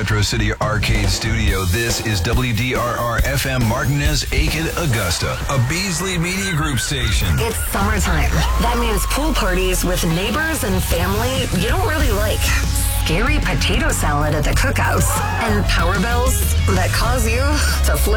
Metro City Arcade Studio. This is WDRR FM Martinez, Aiken, Augusta, a Beasley Media Group station. It's summertime. That means pool parties with neighbors and family you don't really like. Scary potato salad at the cookhouse. And power bills that cause you to flip